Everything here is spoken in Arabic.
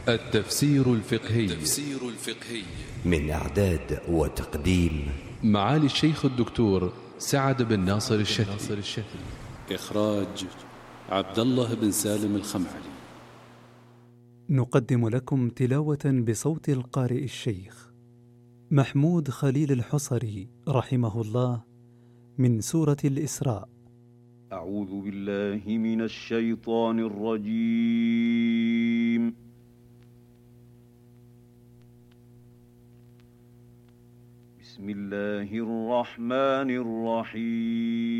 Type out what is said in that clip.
التفسير الفقهي من إعداد وتقديم معالي الشيخ الدكتور سعد بن ناصر الشتي. إخراج عبد الله بن سالم الخمعلي. نقدم لكم تلاوة بصوت القارئ الشيخ محمود خليل الحصري رحمه الله من سورة الإسراء. أعوذ بالله من الشيطان الرجيم. بسم الله الرحمن الرحيم.